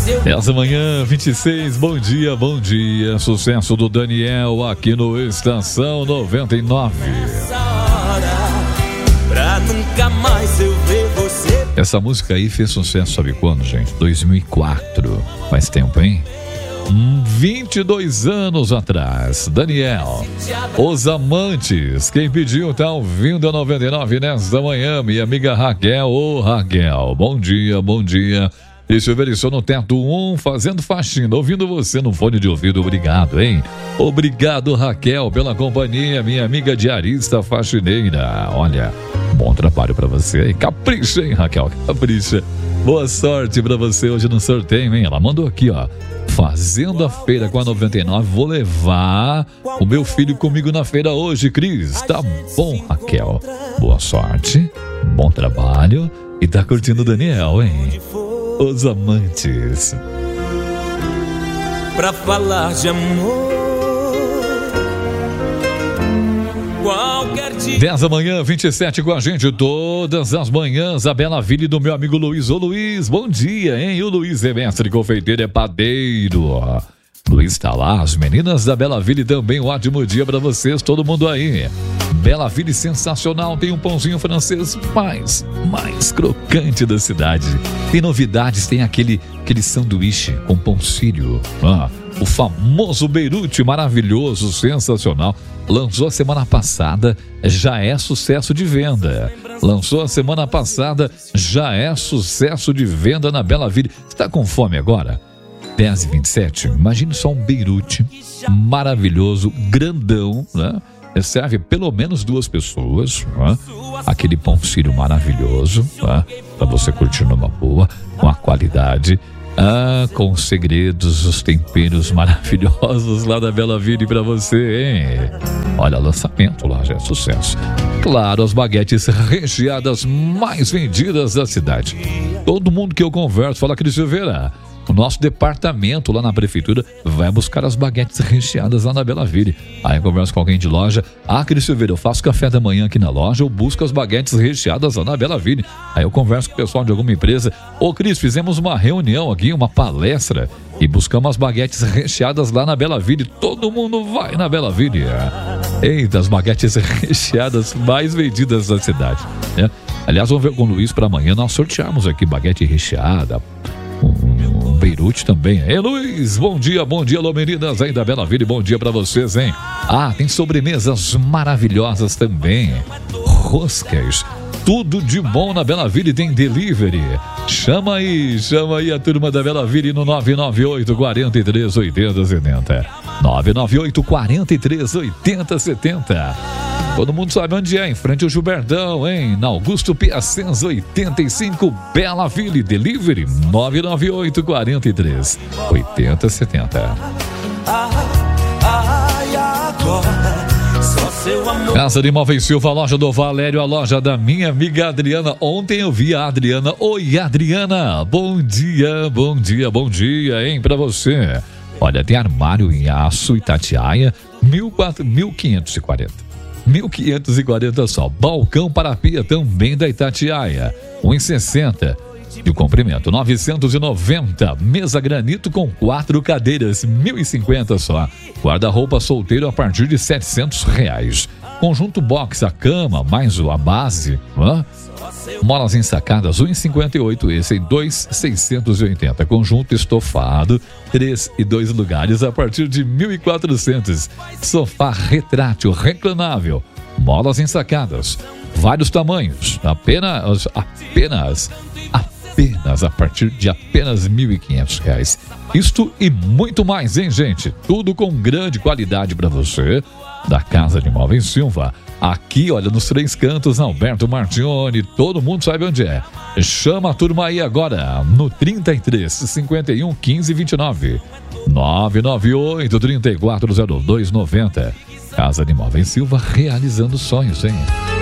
Essa manhã, 26, bom dia. Sucesso do Daniel aqui no Estação 99. Essa música aí fez sucesso, sabe quando, gente? 2004. Faz tempo, hein? 22 anos atrás. Daniel, Os Amantes. Quem pediu tá ouvindo a 99 nesta manhã, minha amiga Raquel. Ô, Raquel, bom dia. Deixa eu ver, estou no teto 1 fazendo faxina, ouvindo você no fone de ouvido. Obrigado, hein? Obrigado, Raquel, pela companhia, minha amiga diarista faxineira. Olha, bom trabalho pra você, hein? Capricha, hein, Raquel? Capricha. Boa sorte pra você hoje no sorteio, hein? Ela mandou aqui, ó. Fazendo a feira com a 99, vou levar o meu filho comigo na feira hoje, Cris. Tá bom, Raquel. Boa sorte, bom trabalho e tá curtindo o Daniel, hein? Os Amantes. Pra falar de amor, qualquer dia. 10 da manhã, 27 com a gente todas as manhãs. A Bela Ville do meu amigo Luiz. Ô Luiz, bom dia, hein? O Luiz é mestre confeiteiro, é padeiro. Luiz tá lá, as meninas da Bela Ville também. Um ótimo dia pra vocês, todo mundo aí. Bela Ville sensacional, tem um pãozinho francês mais crocante da cidade. Tem novidades, tem aquele sanduíche com pão sírio. O famoso Beirute, maravilhoso, sensacional. Lançou a semana passada, já é sucesso de venda. Na Bela Ville. Você tá com fome agora? 10h27, imagine só um Beirute maravilhoso, grandão, né? Serve pelo menos 2 pessoas, né? Aquele pão sírio maravilhoso, né? Pra você curtir numa boa, com a qualidade, com os segredos, os temperos maravilhosos lá da Bela Ville pra você, hein? Olha, lançamento lá já é sucesso. Claro, as baguetes recheadas mais vendidas da cidade. Todo mundo que eu converso fala, Cris Silveira, o nosso departamento lá na prefeitura vai buscar as baguetes recheadas lá na Bela Ville. Aí eu converso com alguém de loja. Cris Silveira, eu faço café da manhã aqui na loja, eu busco as baguetes recheadas lá na Bela Ville. Aí eu converso com o pessoal de alguma empresa. Cris, fizemos uma reunião aqui, uma palestra, e buscamos as baguetes recheadas lá na Bela Ville. Todo mundo vai na Bela Ville. Eita, as baguetes recheadas mais vendidas da cidade, né? Aliás, vamos ver com o Luiz para amanhã. Nós sorteamos aqui baguete recheada, um Beirute também. Ei, Luiz, bom dia, alô meninas aí da Bela Ville, bom dia pra vocês, hein? Tem sobremesas maravilhosas também, roscas, tudo de bom na Bela Ville, tem delivery. Chama aí a turma da Bela Ville no 998 43 80 70. 998 43 80 70. Todo mundo sabe onde é, em frente ao Gilbertão, hein? Na Augusto Piacenza 85, Bela Ville, delivery 998 43 80 70. Casa de Móveis Silva, loja do Valério, a loja da minha amiga Adriana. Ontem eu vi a Adriana. Oi, Adriana, bom dia, hein, pra você. Olha, tem armário em aço Itatiaia, 1.540 só. Balcão para pia também da Itatiaia, 1,60 de comprimento, 990. Mesa granito com 4 cadeiras, 1.050 só. Guarda-roupa solteiro a partir de R$700. Conjunto box, a cama mais a base, molas ensacadas, 1,58, esse em 2,680. Conjunto estofado, 3 e 2 lugares a partir de 1.400. Sofá retrátil reclinável, molas ensacadas, vários tamanhos, apenas a partir de apenas R$1.500. Isto e muito mais, hein, gente? Tudo com grande qualidade para você, da Casa de Móveis Silva. Aqui, olha, nos 3 cantos, Alberto Martione, todo mundo sabe onde é. Chama a turma aí agora, no 33 51 15 29. 998 340290. Casa de Móveis Silva, realizando sonhos, hein?